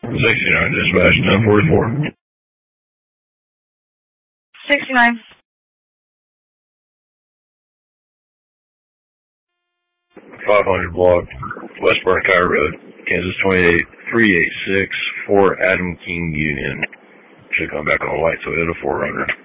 69 dispatch, 1044. 69. 500 block, West Burnakai Road, Kansas 28386, 4 Adam King Union. Should come back on light, so it'll 400.